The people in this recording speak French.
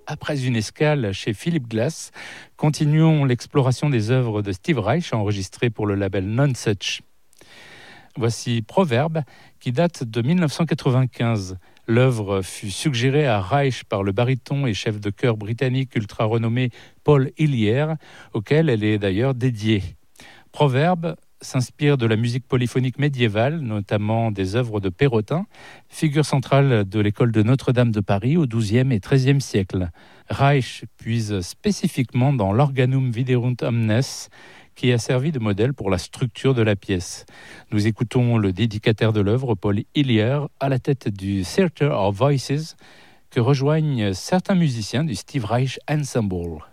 après une escale chez Philip Glass, continuons l'exploration des œuvres de Steve Reich enregistrées pour le label Nonesuch. Voici Proverbe, qui date de 1995. L'œuvre fut suggérée à Reich par le baryton et chef de chœur britannique ultra renommé Paul Hillier, auquel elle est d'ailleurs dédiée. Proverbe s'inspire de la musique polyphonique médiévale, notamment des œuvres de Perrotin, figure centrale de l'école de Notre-Dame de Paris au XIIe et XIIIe siècle. Reich puise spécifiquement dans l'Organum Viderunt Omnes, qui a servi de modèle pour la structure de la pièce. Nous écoutons le dédicataire de l'œuvre, Paul Hillier, à la tête du Theatre of Voices, que rejoignent certains musiciens du Steve Reich Ensemble.